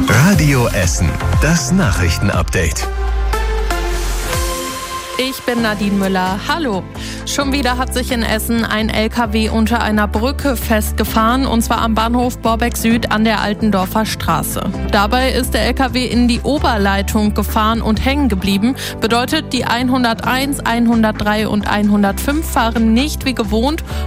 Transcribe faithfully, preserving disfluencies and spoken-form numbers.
Radio Essen, das Nachrichtenupdate. Ich bin Nadine Müller. Hallo. Schon wieder hat sich in Essen ein L K W unter einer Brücke festgefahren, und zwar am Bahnhof Borbeck Süd an der Altendorfer Straße. Dabei ist der L K W in die Oberleitung gefahren und hängen geblieben. Bedeutet, die hunderteins, hundertdrei und hundertfünf fahren nicht wie gewohnt